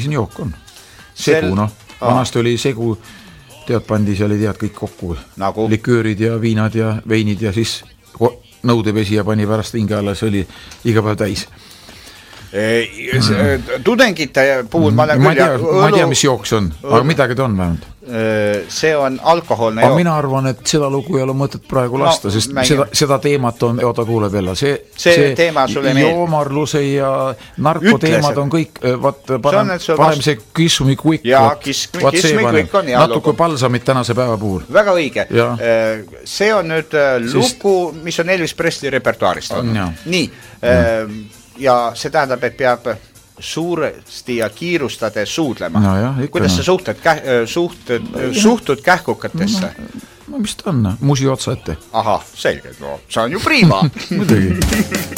sellisena jook on. Segu, vanasti oli segu, tead pandi seal tead kõik kokku. Nagu? Liköörid ja viinad ja veinid ja siis nõudepesi ja pani pärast hinge alla, see oli iga päev täis. Tudengite puhul ma ei tea, mis jooks on, aga midagi ta on vähemalt. See on alkoholne jook. Aga mina arvan, et seda lugu ei ole mõtet praegu lasta, sest seda teemat on, oota kuule Vella, see teema sulle joomarluse ja narkoteemad on kõik, parem see Kiss Me Quick, natuke palsamit tänase päeva puhul. Väga õige. See on nüüd lugu, mis on Elvis Presley repertuaarist. Nii, ja see tähendab, et peab suuresti ja kiirustades suudlema. Kuidas sa suhtud kähkukatesse? No mis ta on? Musi otsa ette. Aha, selge. See on ju priima. Muidugi.